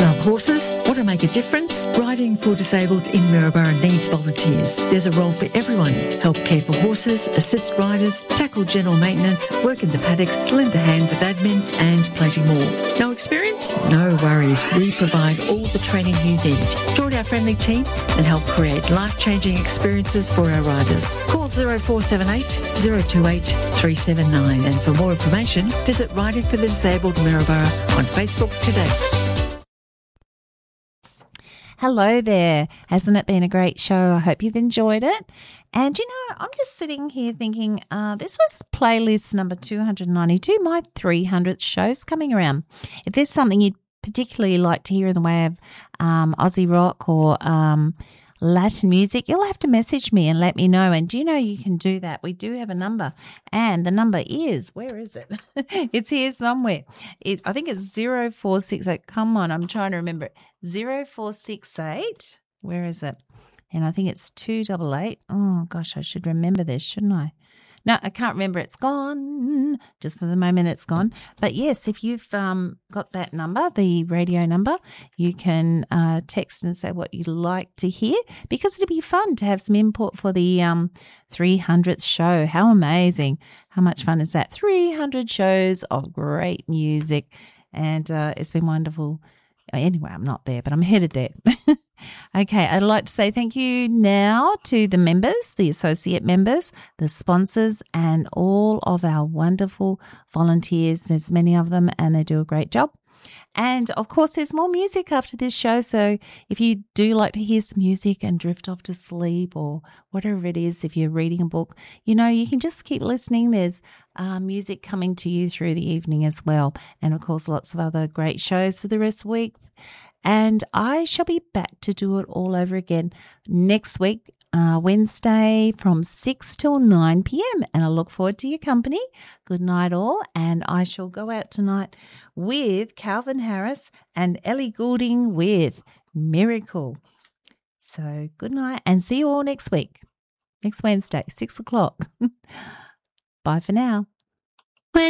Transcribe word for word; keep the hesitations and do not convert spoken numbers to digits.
Love horses? Want to make a difference? Riding for Disabled in Maryborough needs volunteers. There's a role for everyone. Help care for horses, assist riders, tackle general maintenance, work in the paddocks, lend a hand with admin and plenty more. No experience? No worries. We provide all the training you need. Join our friendly team and help create life-changing experiences for our riders. Call zero four seven eight, zero two eight, three seven nine and for more information visit Riding for the Disabled Maryborough on Facebook today. Hello there. Hasn't it been a great show? I hope you've enjoyed it. And, you know, I'm just sitting here thinking, uh, this was playlist number two hundred ninety-two, my three hundredth show's coming around. If there's something you'd particularly like to hear in the way of um, Aussie rock or um, Latin music, you'll have to message me and let me know. And do you know you can do that? We do have a number, and the number is, where is it? It's here somewhere. It, I think it's zero four six eight. Come on, I'm trying to remember it. zero four six eight. Where is it? And I think it's two double eight. Oh, gosh, I should remember this, shouldn't I? No, I can't remember. It's gone. Just for the moment, it's gone. But yes, if you've um, got that number, the radio number, you can uh, text and say what you'd like to hear, because it'd be fun to have some input for the um, three hundredth show. How amazing. How much fun is that? three hundred shows of great music. And uh, it's been wonderful. Anyway, I'm not there, but I'm headed there. Okay, I'd like to say thank you now to the members, the associate members, the sponsors, and all of our wonderful volunteers. There's many of them, and they do a great job. And, of course, there's more music after this show, so if you do like to hear some music and drift off to sleep or whatever it is, if you're reading a book, you know, you can just keep listening. There's uh, music coming to you through the evening as well. And, of course, lots of other great shows for the rest of the week. And I shall be back to do it all over again next week, uh, Wednesday from six till nine p.m. And I look forward to your company. Good night all. And I shall go out tonight with Calvin Harris and Ellie Goulding with Miracle. So good night and see you all next week, next Wednesday, six o'clock. Bye for now.